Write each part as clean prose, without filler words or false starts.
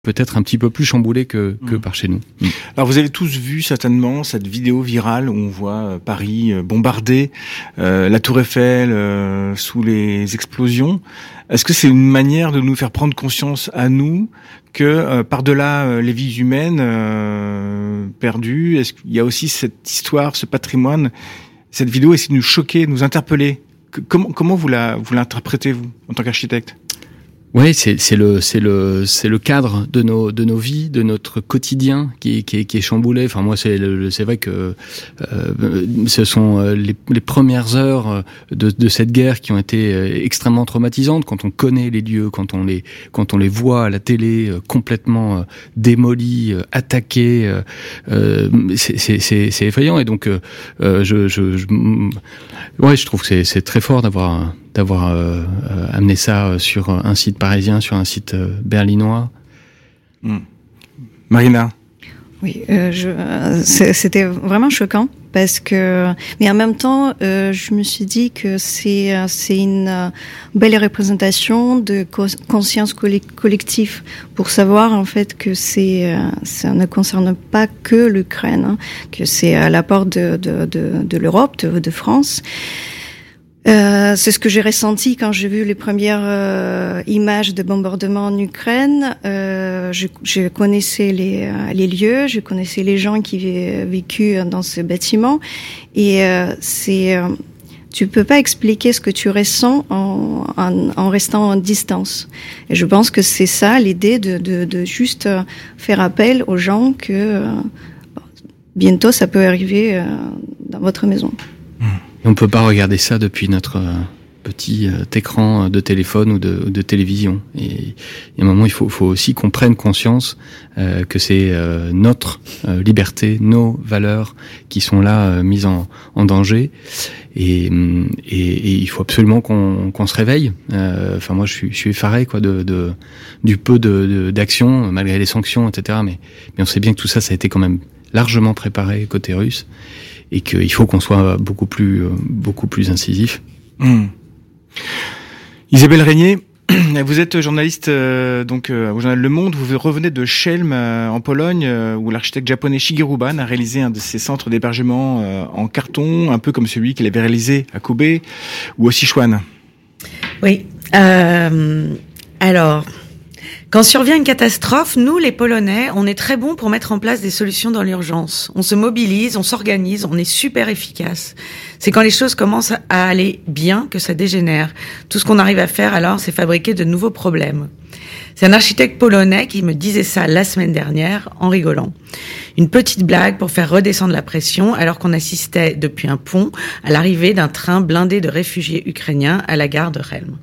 peut-être un petit peu plus chamboulé que par chez nous. Alors vous avez tous vu certainement cette vidéo virale où on voit Paris bombardé, la Tour Eiffel sous les explosions. Est-ce que c'est une manière de nous faire prendre conscience à nous que par-delà les vies humaines perdues, est-ce qu'il y a aussi cette histoire, ce patrimoine, cette vidéo essaie de nous choquer, de nous interpeller? Comment vous l'interprétez vous en tant qu'architecte? Oui, c'est le cadre de nos vies, de notre quotidien qui est chamboulé. Enfin moi c'est vrai que ce sont les premières heures de cette guerre qui ont été extrêmement traumatisantes quand on connaît les lieux, quand on les voit à la télé complètement démolis, attaqués, c'est effrayant. Et donc je trouve que c'est très fort d'avoir amené ça sur un site parisien, sur un site berlinois. Marina. Oui, c'était vraiment choquant parce que, mais en même temps, je me suis dit que c'est une belle représentation de conscience collective pour savoir en fait que ça ne concerne pas que l'Ukraine, hein, que c'est à la porte de l'Europe, de France. C'est ce que j'ai ressenti quand j'ai vu les premières images de bombardement en Ukraine. Je connaissais les lieux, je connaissais les gens qui vécu dans ce bâtiment, et tu peux pas expliquer ce que tu ressens en restant en distance. Et je pense que c'est ça l'idée de juste faire appel aux gens que bientôt ça peut arriver dans votre maison. On ne peut pas regarder ça depuis notre petit écran de téléphone ou de télévision. Et à un moment, il faut aussi qu'on prenne conscience que c'est notre liberté, nos valeurs qui sont là mises en danger. Et il faut absolument qu'on se réveille. Enfin, moi, je suis effaré quoi du peu d'action malgré les sanctions, etc. Mais on sait bien que tout ça a été quand même largement préparé côté russe. Et qu'il faut qu'on soit beaucoup plus incisif. Isabelle Régnier, vous êtes journaliste au journal Le Monde. Vous revenez de Chełm en Pologne, où l'architecte japonais Shigeru Ban a réalisé un de ses centres d'hébergement en carton, un peu comme celui qu'il avait réalisé à Kobe ou au Sichuan. Oui. Alors, quand survient une catastrophe, nous, les Polonais, on est très bons pour mettre en place des solutions dans l'urgence. On se mobilise, on s'organise, on est super efficace. C'est quand les choses commencent à aller bien que ça dégénère. Tout ce qu'on arrive à faire alors, c'est fabriquer de nouveaux problèmes. C'est un architecte polonais qui me disait ça la semaine dernière en rigolant. Une petite blague pour faire redescendre la pression alors qu'on assistait depuis un pont à l'arrivée d'un train blindé de réfugiés ukrainiens à la gare de Chełm.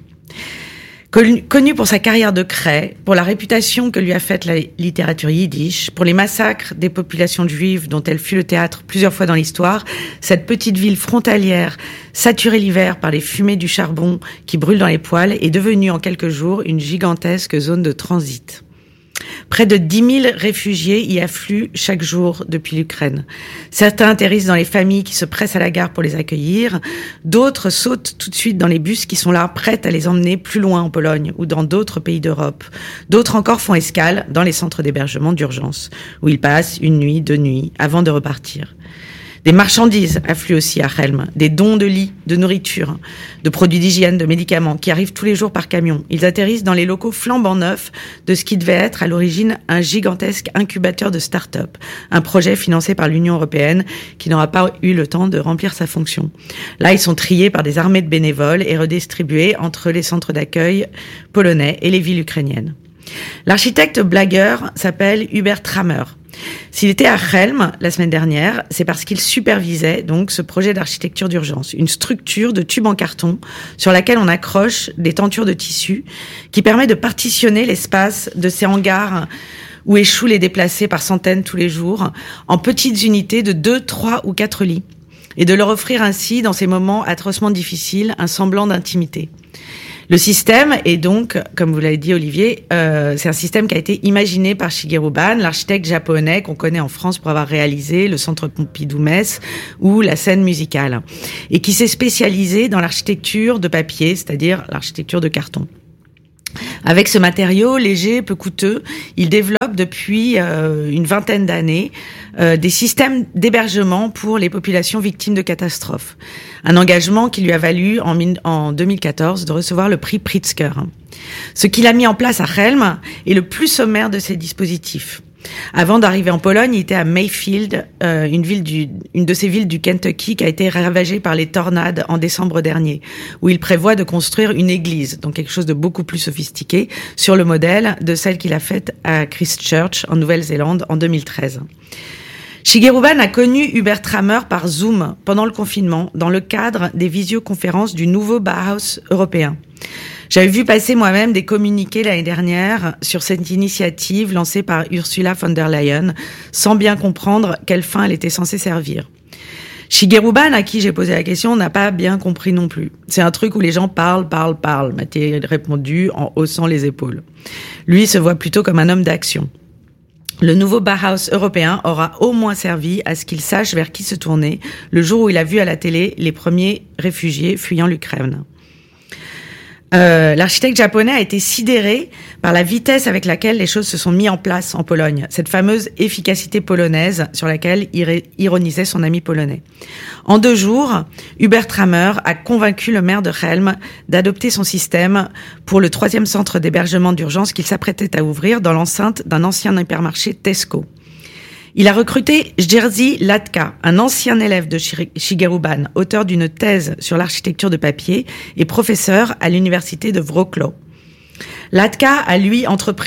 Connu pour sa carrière de craie, pour la réputation que lui a faite la littérature yiddish, pour les massacres des populations juives dont elle fut le théâtre plusieurs fois dans l'histoire, cette petite ville frontalière, saturée l'hiver par les fumées du charbon qui brûlent dans les poêles, est devenue en quelques jours une gigantesque zone de transit. Près de 10 000 réfugiés y affluent chaque jour depuis l'Ukraine. Certains atterrissent dans les familles qui se pressent à la gare pour les accueillir. D'autres sautent tout de suite dans les bus qui sont là, prêts à les emmener plus loin en Pologne ou dans d'autres pays d'Europe. D'autres encore font escale dans les centres d'hébergement d'urgence, où ils passent une nuit, 2 nuits, avant de repartir. Des marchandises affluent aussi à Chełm, des dons de lits, de nourriture, de produits d'hygiène, de médicaments qui arrivent tous les jours par camion. Ils atterrissent dans les locaux flambant neufs de ce qui devait être à l'origine un gigantesque incubateur de start-up, un projet financé par l'Union européenne qui n'aura pas eu le temps de remplir sa fonction. Là, ils sont triés par des armées de bénévoles et redistribués entre les centres d'accueil polonais et les villes ukrainiennes. L'architecte blagueur s'appelle Hubert Trammer. S'il était à Chełm la semaine dernière, c'est parce qu'il supervisait donc ce projet d'architecture d'urgence, une structure de tubes en carton sur laquelle on accroche des tentures de tissu qui permet de partitionner l'espace de ces hangars où échouent les déplacés par centaines tous les jours en petites unités de 2, 3 ou 4 lits et de leur offrir ainsi, dans ces moments atrocement difficiles, un semblant d'intimité. Le système est donc, comme vous l'avez dit Olivier, c'est un système qui a été imaginé par Shigeru Ban, l'architecte japonais qu'on connaît en France pour avoir réalisé le Centre Pompidou-Metz ou la scène musicale, et qui s'est spécialisé dans l'architecture de papier, c'est-à-dire l'architecture de carton. Avec ce matériau léger, peu coûteux, il développe depuis une vingtaine d'années des systèmes d'hébergement pour les populations victimes de catastrophes. Un engagement qui lui a valu en 2014 de recevoir le prix Pritzker. Ce qu'il a mis en place à Chelm est le plus sommaire de ces dispositifs. Avant d'arriver en Pologne, il était à Mayfield, une de ces villes du Kentucky qui a été ravagée par les tornades en décembre dernier, où il prévoit de construire une église, donc quelque chose de beaucoup plus sophistiqué, sur le modèle de celle qu'il a faite à Christchurch, en Nouvelle-Zélande, en 2013. Shigeru Ban a connu Hubert Trammer par Zoom pendant le confinement, dans le cadre des visioconférences du nouveau Bauhaus européen. J'avais vu passer moi-même des communiqués l'année dernière sur cette initiative lancée par Ursula von der Leyen, sans bien comprendre quelle fin elle était censée servir. Shigeru Ban, à qui j'ai posé la question, n'a pas bien compris non plus. C'est un truc où les gens parlent, m'a-t-il répondu en haussant les épaules. Lui se voit plutôt comme un homme d'action. Le nouveau Bauhaus européen aura au moins servi à ce qu'il sache vers qui se tourner le jour où il a vu à la télé les premiers réfugiés fuyant l'Ukraine. L'architecte japonais a été sidéré par la vitesse avec laquelle les choses se sont mises en place en Pologne. Cette fameuse efficacité polonaise sur laquelle ironisait son ami polonais. En 2 jours, Hubert Trammer a convaincu le maire de Chelm d'adopter son système pour le 3e centre d'hébergement d'urgence qu'il s'apprêtait à ouvrir dans l'enceinte d'un ancien hypermarché Tesco. Il a recruté Jerzy Latka, un ancien élève de Shigeru Ban, auteur d'une thèse sur l'architecture de papier et professeur à l'université de Wrocław. Latka a lui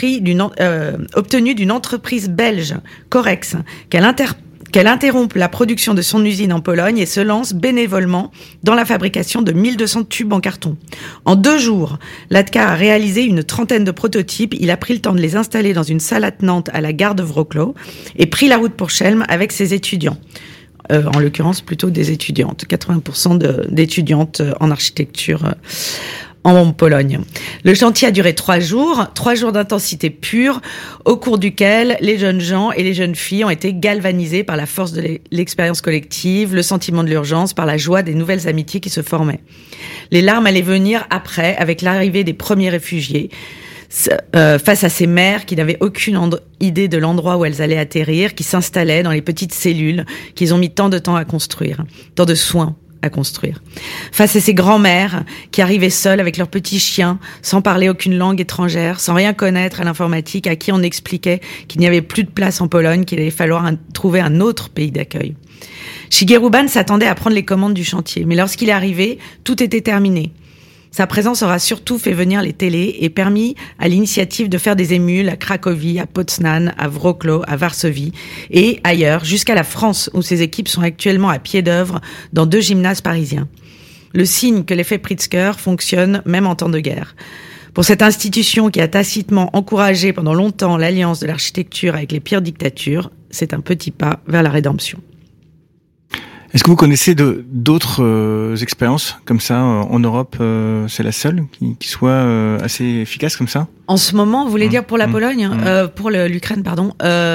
obtenu d'une entreprise belge, Corex, qu'elle interrompe la production de son usine en Pologne et se lance bénévolement dans la fabrication de 1200 tubes en carton. En 2 jours, Latka a réalisé une 30aine de prototypes. Il a pris le temps de les installer dans une salle attenante à la gare de Wrocław et pris la route pour Chelm avec ses étudiants. En l'occurrence, plutôt des étudiantes. 80% d'étudiantes en architecture en Pologne. Le chantier a duré 3 jours d'intensité pure, au cours duquel les jeunes gens et les jeunes filles ont été galvanisés par la force de l'expérience collective, le sentiment de l'urgence, par la joie des nouvelles amitiés qui se formaient. Les larmes allaient venir après, avec l'arrivée des premiers réfugiés, face à ces mères qui n'avaient aucune idée de l'endroit où elles allaient atterrir, qui s'installaient dans les petites cellules qu'ils ont mis tant de temps à construire, tant de soins à construire. Face à ces grands-mères qui arrivaient seules avec leurs petits chiens, sans parler aucune langue étrangère, sans rien connaître à l'informatique, à qui on expliquait qu'il n'y avait plus de place en Pologne, qu'il allait falloir trouver un autre pays d'accueil. Shigeru Ban s'attendait à prendre les commandes du chantier, mais lorsqu'il est arrivé, tout était terminé. Sa présence aura surtout fait venir les télés et permis à l'initiative de faire des émules à Cracovie, à Poznań, à Wrocław, à Varsovie et ailleurs, jusqu'à la France, où ses équipes sont actuellement à pied d'œuvre dans 2 gymnases parisiens. Le signe que l'effet Pritzker fonctionne même en temps de guerre. Pour cette institution qui a tacitement encouragé pendant longtemps l'alliance de l'architecture avec les pires dictatures, c'est un petit pas vers la rédemption. Est-ce que vous connaissez d'autres expériences comme ça en Europe? C'est la seule qui soit assez efficace comme ça? En ce moment, vous voulez dire pour la Pologne, pour l'Ukraine, pardon.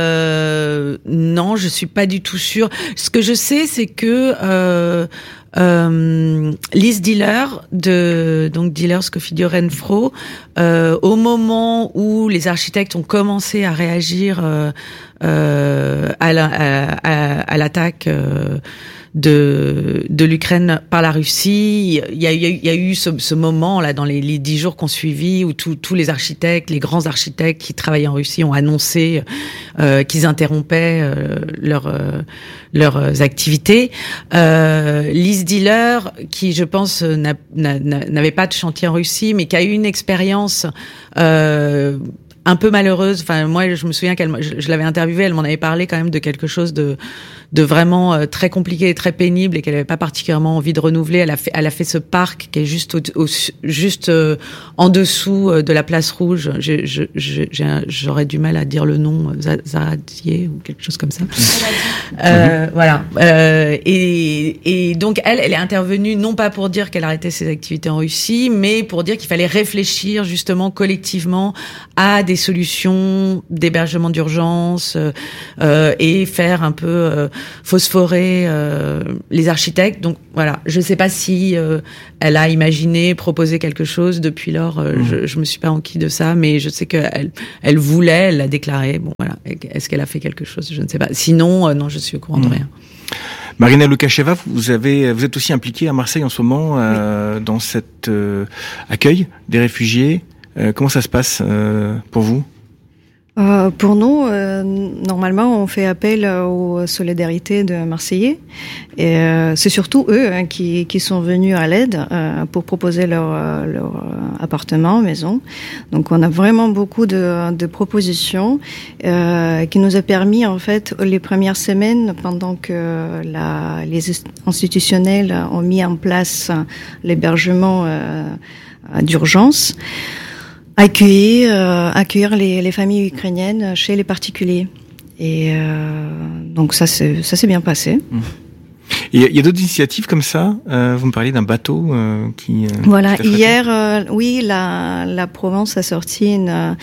Non, je suis pas du tout sûre. Ce que je sais, c'est que Lise Diller donc Diller Scofidio Renfro, au moment où les architectes ont commencé à réagir à l'attaque de l'Ukraine par la Russie, il y a eu ce moment là dans les 10 jours qu'on suivit où tous les architectes, les grands architectes qui travaillaient en Russie ont annoncé qu'ils interrompaient leurs activités. Lise Diller, qui je pense n'avait pas de chantier en Russie, mais qui a eu une expérience un peu malheureuse. Enfin, moi, je me souviens je l'avais interviewée, elle m'en avait parlé quand même de quelque chose de vraiment très compliqué et très pénible et qu'elle avait pas particulièrement envie de renouveler. Elle a fait ce parc qui est juste en dessous de la place Rouge. J'aurais du mal à dire le nom, Zaradier ou quelque chose comme ça. Voilà. Et donc elle est intervenue non pas pour dire qu'elle arrêtait ses activités en Russie, mais pour dire qu'il fallait réfléchir justement collectivement à des des solutions d'hébergement d'urgence et faire un peu phosphorer les architectes. Donc voilà, je sais pas si elle a imaginé, proposé quelque chose. Depuis lors, je me suis pas enquis de ça, mais je sais qu'elle voulait, elle l'a déclaré. Bon voilà, est-ce qu'elle a fait quelque chose? Je ne sais pas. Sinon, non, je suis au courant de rien. Marina Lukasheva, vous êtes aussi impliquée à Marseille en ce moment dans cet accueil des réfugiés. Comment ça se passe pour vous? Pour nous, normalement, on fait appel aux solidarités de Marseillais. Et c'est surtout eux qui sont venus à l'aide pour proposer leur appartement, maison. Donc, on a vraiment beaucoup de propositions qui nous a permis, en fait, les premières semaines, pendant que les institutionnels ont mis en place l'hébergement d'urgence, accueillir les familles ukrainiennes chez les particuliers. Et donc ça s'est bien passé. Il y a d'autres initiatives comme ça. Vous me parliez d'un bateau qui. Voilà, hier, oui, la Provence a sorti un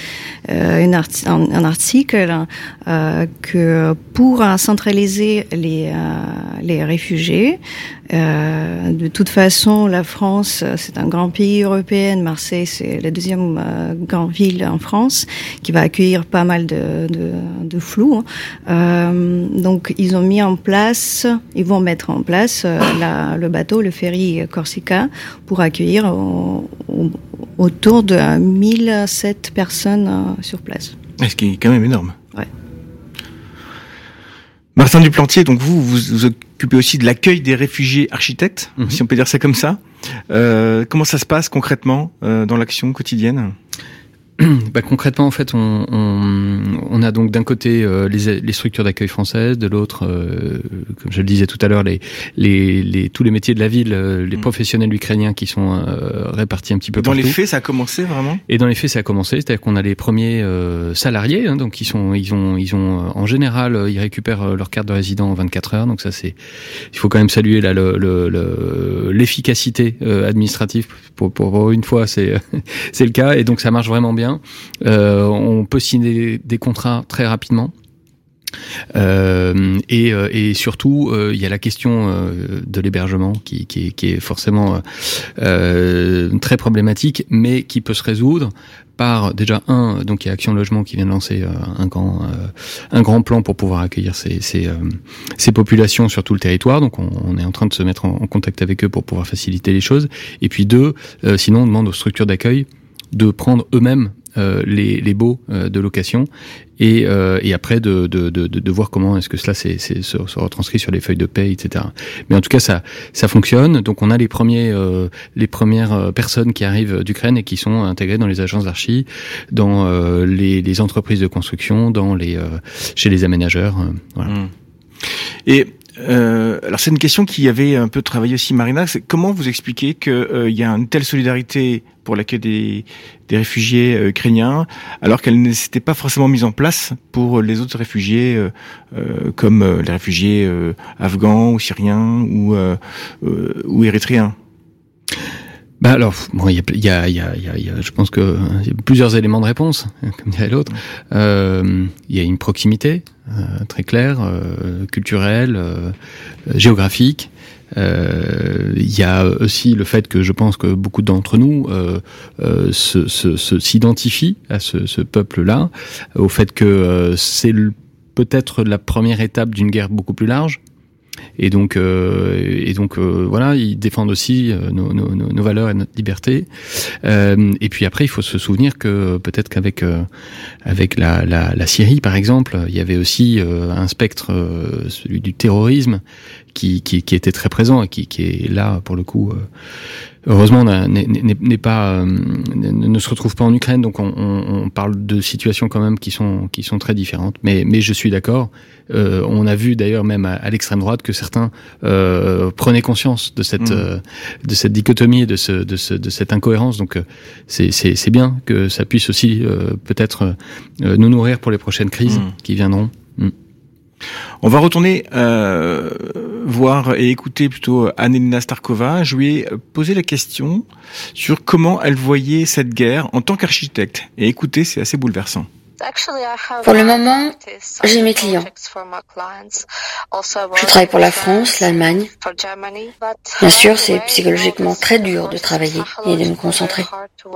article que pour centraliser les réfugiés. De toute façon, la France, c'est un grand pays européen. Marseille, c'est la deuxième grande ville en France qui va accueillir pas mal de flou. Donc, ils vont mettre en place le bateau, le ferry Corsica, pour accueillir autour de 1007 personnes sur place. Ce qui est quand même énorme. Ouais. Martin Duplantier, donc vous occupez aussi de l'accueil des réfugiés architectes, si on peut dire ça comme ça. Comment ça se passe concrètement dans l'action quotidienne ? Concrètement, en fait, on a donc d'un côté les structures d'accueil françaises, de l'autre, comme je le disais tout à l'heure, tous les métiers de la ville, les professionnels ukrainiens qui sont répartis un petit peu partout. Dans les faits, ça a commencé vraiment ? Et dans les faits, ça a commencé, c'est-à-dire qu'on a les premiers salariés, donc ils ont en général, ils récupèrent leur carte de résident en 24 heures. Donc ça, il faut quand même saluer là l'efficacité administrative. Pour une fois, c'est le cas, et donc ça marche vraiment bien. On peut signer des contrats très rapidement. Et surtout, il y a la question de l'hébergement qui est forcément très problématique, mais qui peut se résoudre par déjà donc il y a Action Logement qui vient de lancer un grand plan pour pouvoir accueillir ces populations sur tout le territoire. Donc on est en train de se mettre en contact avec eux pour pouvoir faciliter les choses. Et puis sinon on demande aux structures d'accueil de prendre eux-mêmes les baux de location et après de voir comment est-ce que cela se retranscrit sur les feuilles de paie, etc. Mais en tout cas ça fonctionne. Donc on a les premières personnes qui arrivent d'Ukraine et qui sont intégrées dans les agences d'archi, dans les entreprises de construction, chez les aménageurs. Voilà. Et alors c'est une question qui avait un peu travaillé aussi Marina, c'est comment vous expliquez que il y a une telle solidarité pour l'accueil des réfugiés ukrainiens alors qu'elle ne s'était pas forcément mise en place pour les autres réfugiés comme les réfugiés afghans ou syriens ou érythréens. Alors, bon, il y a, je pense que il y a plusieurs éléments de réponse, comme dirait l'autre. Il y a une proximité très claire, culturelle, géographique. Il y a aussi le fait que je pense que beaucoup d'entre nous s'identifient à ce peuple-là, au fait que c'est peut-être la première étape d'une guerre beaucoup plus large. Et donc voilà, ils défendent aussi nos valeurs et notre liberté. Et puis après, il faut se souvenir que peut-être qu'avec la Syrie, par exemple, il y avait aussi un spectre, celui du terrorisme, qui était très présent et qui est là pour le coup. Heureusement, ne se retrouve pas en Ukraine, donc on parle de situations quand même qui sont très différentes. Mais je suis d'accord. On a vu d'ailleurs même à l'extrême droite que certains prenaient conscience de cette dichotomie, de cette incohérence. Donc c'est bien que ça puisse aussi peut-être nous nourrir pour les prochaines crises qui viendront. On va retourner voir et écouter plutôt Annelina Starkova. Je lui ai posé la question sur comment elle voyait cette guerre en tant qu'architecte. Et écoutez, c'est assez bouleversant. Pour le moment, j'ai mes clients. Je travaille pour la France, l'Allemagne. Bien sûr, c'est psychologiquement très dur de travailler et de me concentrer,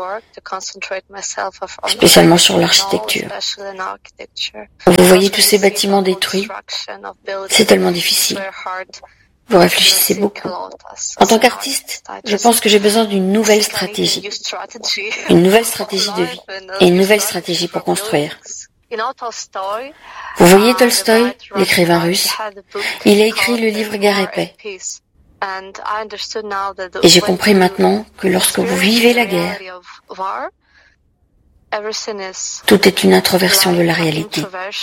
spécialement sur l'architecture. Vous voyez tous ces bâtiments détruits, c'est tellement difficile. Vous réfléchissez beaucoup. En tant qu'artiste, je pense que j'ai besoin d'une nouvelle stratégie. Une nouvelle stratégie de vie et une nouvelle stratégie pour construire. Vous voyez Tolstoï, l'écrivain russe, il a écrit le livre Guerre et paix. Et j'ai compris maintenant que lorsque vous vivez la guerre, tout est une introversion de la réalité.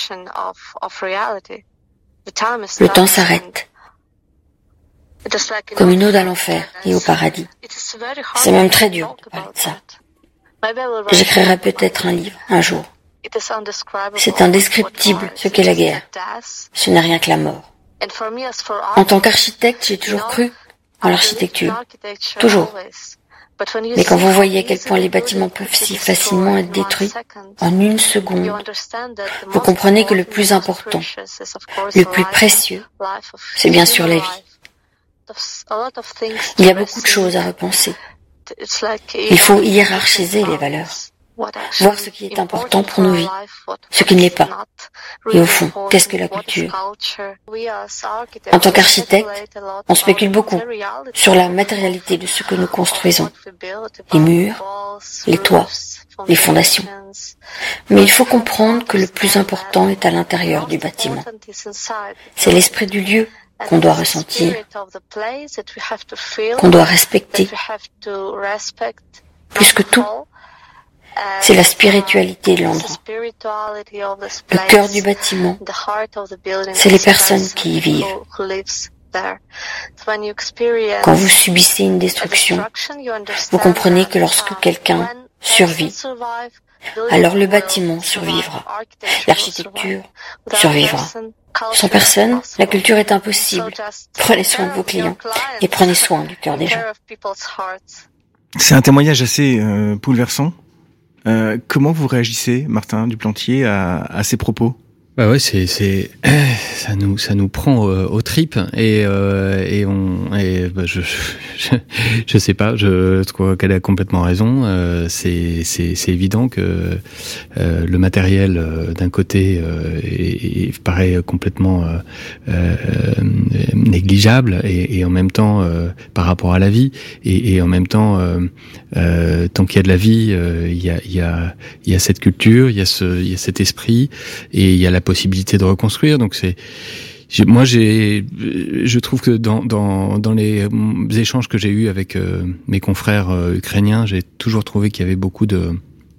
Le temps s'arrête. Comme une ode à l'enfer et au paradis. C'est même très dur de parler de ça. J'écrirai peut-être un livre, un jour. C'est indescriptible ce qu'est la guerre. Ce n'est rien que la mort. En tant qu'architecte, j'ai toujours cru en l'architecture. Toujours. Mais quand vous voyez à quel point les bâtiments peuvent si facilement être détruits, en une seconde, vous comprenez que le plus important, le plus précieux, c'est bien sûr la vie. Il y a beaucoup de choses à repenser. Il faut hiérarchiser les valeurs, voir ce qui est important pour nos vies, ce qui ne l'est pas. Et au fond, qu'est-ce que la culture? En tant qu'architecte, on spécule beaucoup sur la matérialité de ce que nous construisons. Les murs, les toits, les fondations. Mais il faut comprendre que le plus important est à l'intérieur du bâtiment. C'est l'esprit du lieu qu'on doit ressentir, qu'on doit respecter. Plus que tout, c'est la spiritualité de l'endroit. Le cœur du bâtiment, c'est les personnes qui y vivent. Quand vous subissez une destruction, vous comprenez que lorsque quelqu'un survit, alors le bâtiment survivra, l'architecture survivra. Sans personne, la culture est impossible. Prenez soin de vos clients et prenez soin du cœur des gens. C'est un témoignage assez bouleversant. Comment vous réagissez, Martin Duplantier, à ces propos? Bah ouais, ça nous prend aux tripes et je sais pas, je crois qu'elle a complètement raison. C'est évident que le matériel d'un côté paraît complètement négligeable et en même temps par rapport à la vie et en même temps tant qu'il y a de la vie, il y a cette culture, il y a cet esprit et il y a la possibilité de reconstruire. Donc je trouve que dans les échanges que j'ai eus avec mes confrères ukrainiens, j'ai toujours trouvé qu'il y avait beaucoup de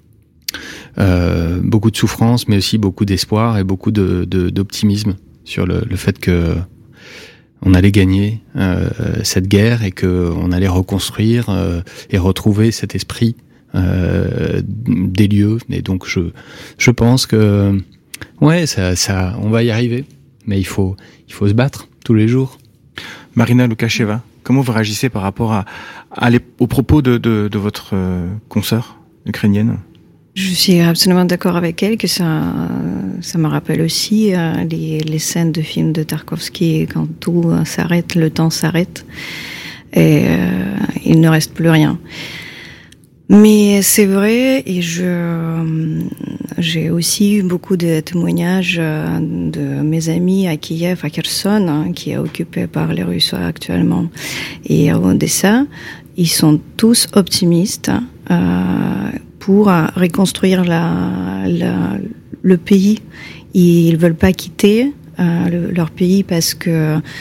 souffrance, mais aussi beaucoup d'espoir et beaucoup d'optimisme sur le fait que on allait gagner cette guerre et que on allait reconstruire et retrouver cet esprit des lieux. Et donc je pense que ouais, ça, on va y arriver, mais il faut se battre tous les jours. Marina Lukasheva, comment vous réagissez par rapport aux propos de votre consoeur ukrainienne? Je suis absolument d'accord avec elle que ça me rappelle aussi les scènes de films de Tarkovsky quand tout s'arrête, le temps s'arrête et il ne reste plus rien. Mais c'est vrai, et j'ai aussi eu beaucoup de témoignages de mes amis à Kiev, à Kherson, qui est occupé par les Russes actuellement, et à Odessa. Ils sont tous optimistes pour reconstruire le pays. Ils veulent pas quitter leur pays parce que